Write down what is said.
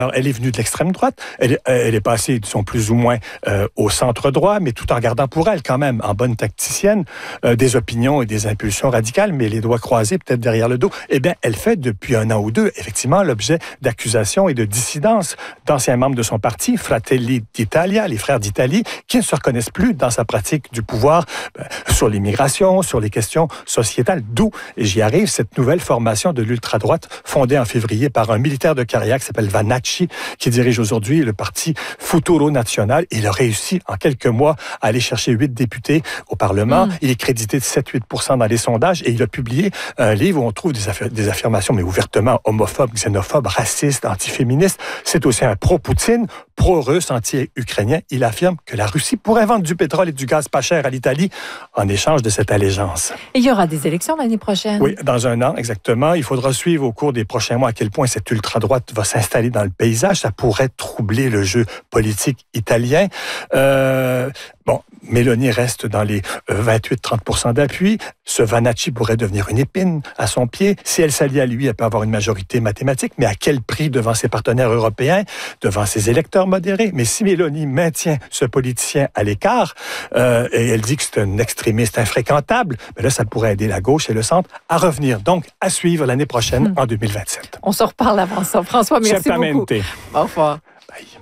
Alors, elle est venue de l'extrême droite. Elle est passée, disons, plus ou moins au centre droit, mais tout en gardant pour elle, quand même, en bonne tacticienne, des opinions et des impulsions radicales, mais les doigts croisés, peut-être derrière le dos. Eh bien, elle fait depuis 1 an ou 2, effectivement, l'objet d'accusations et de dissidences d'anciens membres de son parti, Fratelli d'Italia, les frères d'Italie, qui ne se reconnaissent plus dans sa pratique du pouvoir sur l'immigration, sur les questions sociétales. D'où, et j'y arrive, cette nouvelle formation de l'ultra-droite, fondée en février par un militaire de carrière qui s'appelle Vanacci, qui dirige aujourd'hui le parti Futuro Nazionale. Il a réussi en quelques mois à aller chercher 8 députés au Parlement. Il est crédité de 7-8% dans les sondages et il a publié un livre où on trouve des affirmations, mais ouvertement homophobes, xénophobes, racistes, antiféministes. C'est aussi un pro-Poutine, pro-russe, anti-ukrainien. Il affirme que la Russie pourrait vendre du pétrole et du gaz pas cher à l'Italie en échange de cette allégeance. Et il y aura des élections l'année prochaine. Oui, dans 1 an, exactement. Il faudra suivre au cours des prochains mois à quel point cette ultra-droite va s'installer dans le paysage. Ça pourrait troubler le jeu politique italien. Meloni reste dans les 28-30% d'appui. Ce Vanacci pourrait devenir une épine à son pied. Si elle s'allie à lui, elle peut avoir une majorité mathématique, mais à quel prix devant ses partenaires européens, devant ses électeurs modérés? Mais si Meloni maintient ce politicien à l'écart, et elle dit que c'est un extrémiste infréquentable, mais là, ça pourrait aider la gauche et le centre à revenir. Donc, à suivre l'année prochaine, en 2027. On se reparle avant ça. François, merci beaucoup. Au revoir. Bye.